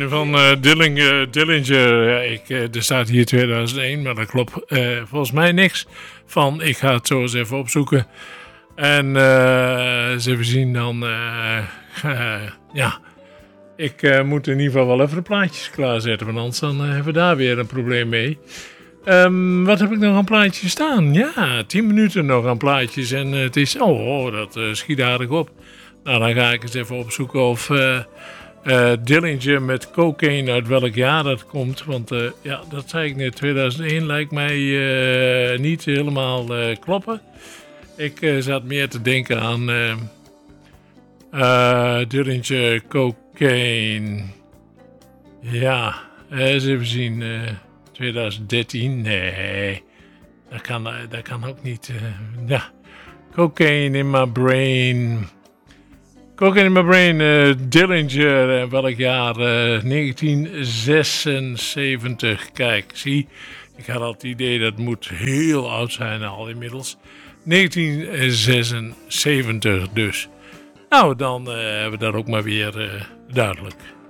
van Dillinger. Er staat hier 2001, maar dat klopt volgens mij niks van. Ik ga het zo eens even opzoeken. En eens even zien dan. Ik moet in ieder geval wel even de plaatjes klaarzetten. Want anders dan hebben we daar weer een probleem mee. Wat heb ik nog aan plaatjes staan? Ja, 10 minuten nog aan plaatjes. En het is... dat schiet aardig op. Nou, dan ga ik eens even opzoeken of Dillinger met Cocaine uit welk jaar dat komt. Want dat zei ik net, 2001 lijkt mij niet helemaal kloppen. Ik zat meer te denken aan Dillinger Cocaine. Ja, eens even zien. 2013? Nee, dat kan ook niet. Cocaine in my brain. Cocaine in my brain, Dillinger, welk jaar? 1976. Kijk, zie, ik had al het idee dat het moet heel oud zijn al inmiddels. 1976 dus. Nou, dan hebben we dat ook maar weer duidelijk.